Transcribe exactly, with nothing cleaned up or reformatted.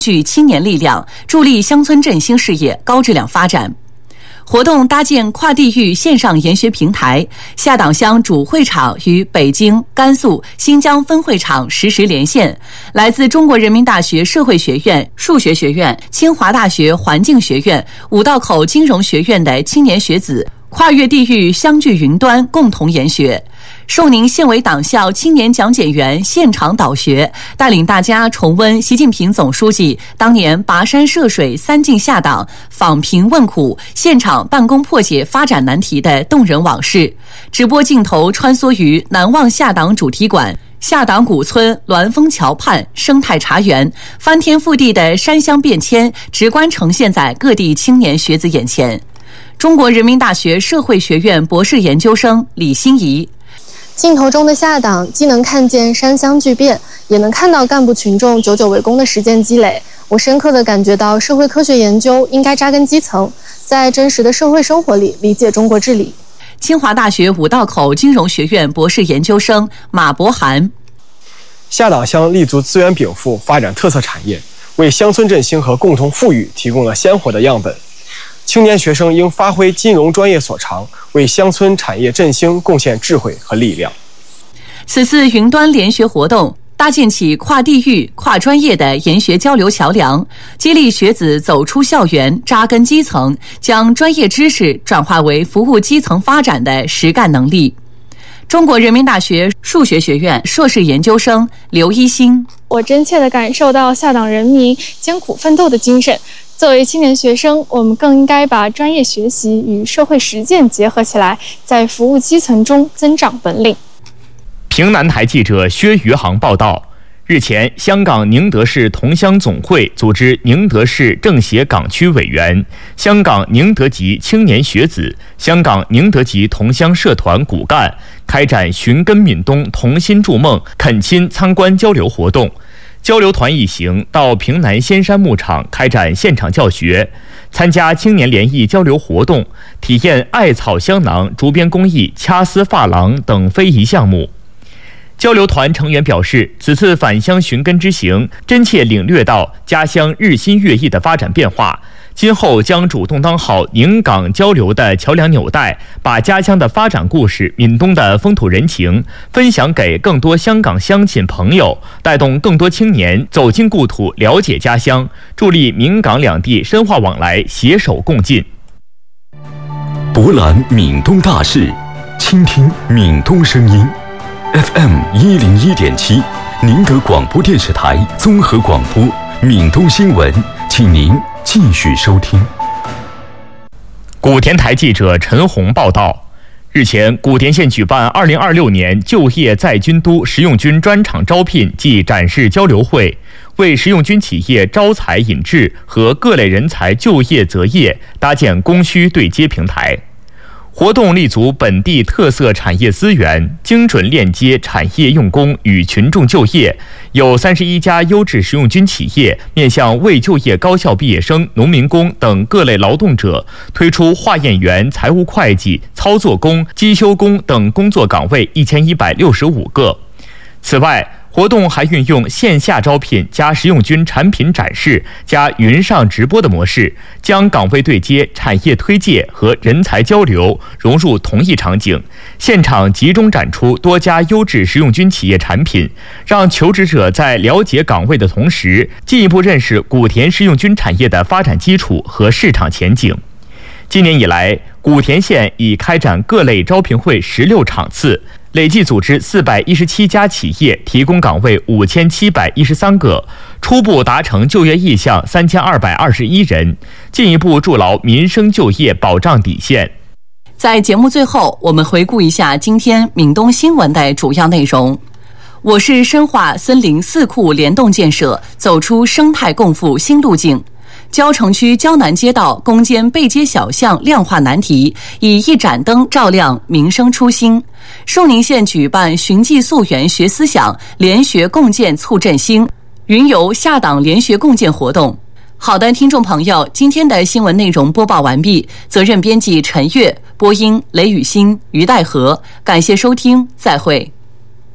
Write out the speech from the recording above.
聚青年力量，助力乡村振兴事业高质量发展。活动搭建跨地域线上研学平台，下党乡主会场与北京、甘肃、新疆分会场实时连线。来自中国人民大学社会学院、数学学院、清华大学环境学院、五道口金融学院的青年学子，跨越地域相聚云端，共同研学。寿宁县委党校青年讲解员现场导学，带领大家重温习近平总书记当年跋山涉水三进下党、访贫问苦、现场办公破解发展难题的动人往事。直播镜头穿梭于难忘下党主题馆、下党古村、栾峰桥畔、生态茶园，翻天覆地的山乡变迁直观呈现在各地青年学子眼前。中国人民大学社会学院博士研究生李欣怡。 镜头中的下党既能看见山乡巨变，也能看到干部群众久久为功的实践积累。我深刻地感觉到社会科学研究应该扎根基层，在真实的社会生活里理解中国治理。 清华大学五道口金融学院博士研究生马博涵。 下党乡立足资源禀赋，发展特色产业，为乡村振兴和共同富裕提供了鲜活的样本。青年学生应发挥金融专业所长，为乡村产业振兴贡献智慧和力量。 此次云端联学活动搭建起跨地域、跨专业的研学交流桥梁，激励学子走出校园，扎根基层，将专业知识转化为服务基层发展的实干能力。中国人民大学数学学院硕士研究生刘一新。 我真切地感受到下党人民艰苦奋斗的精神。作为青年学生，我们更应该把专业学习与社会实践结合起来，在服务基层中增长本领。 平南台记者薛余杭报道，日前，香港宁德市同乡总会组织宁德市政协港区委员、香港宁德籍青年学子、香港宁德籍同乡社团骨干开展寻根闽东同心筑梦恳亲参观交流活动。交流团一行到平南仙山牧场开展现场教学，参加青年联谊交流活动，体验艾草香囊竹编工艺、掐丝珐琅等非遗项目。交流团成员表示，此次返乡寻根之行，真切领略到家乡日新月异的发展变化。今后将主动当好宁港交流的桥梁纽带，把家乡的发展故事、闽东的风土人情分享给更多香港乡亲朋友，带动更多青年走进故土，了解家乡，助力闽港两地深化往来，携手共进。 博览闽东大事，倾听闽东声音。F M 一零一点七，宁德广播电视台综合广播，闽东新闻，请您继续收听。 古田台记者陈红报道，日前，古田县举办二零二六年就业在军都实用军专场招聘暨展示交流会，为实用军企业招才引智和各类人才就业择业搭建供需对接平台。活动立足本地特色产业资源，精准链接产业用工与群众就业。有三十一家优质实用军企业面向未就业高校毕业生、农民工等各类劳动者，推出化验员、财务会计、操作工、机修工等工作岗位一千一百六十五个。此外，活动还运用线下招聘加实用军产品展示加云上直播的模式，将岗位对接、产业推介和人才交流融入同一场景，现场集中展出多家优质实用军企业产品，让求职者在了解岗位的同时，进一步认识古田实用军产业的发展基础和市场前景。今年以来，古田县已开展各类招聘会十六场次，累计组织四百一十七家企业，提供岗位五千七百一十三个，初步达成就业意向三千二百二十一人，进一步筑牢民生就业保障底线。 在节目最后，我们回顾一下今天闽东新闻的主要内容。我市深化森林四库联动建设，走出生态共富新路径。蕉城区蕉南街道攻坚背街小巷亮化难题，以一盏灯照亮民生初心。寿宁县举办寻迹溯源学思想，联学共建促振兴，云游下党联学共建活动。好的，听众朋友，今天的新闻内容播报完毕，责任编辑陈悦，播音雷雨欣、于代和，感谢收听，再会。